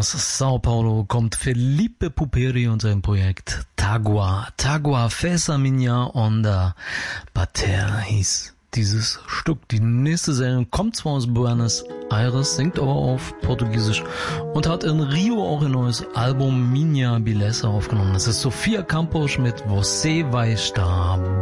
Aus Sao Paulo kommt Felipe Puperi und sein Projekt Tagua. Tagua Fez a Minha Onda Bater hieß dieses Stück. Die nächste Sängerin kommt zwar aus Buenos Aires, singt aber auf Portugiesisch und hat in Rio auch ein neues Album Minha Beleza aufgenommen. Das ist Sofia Campos mit Você Vai Estar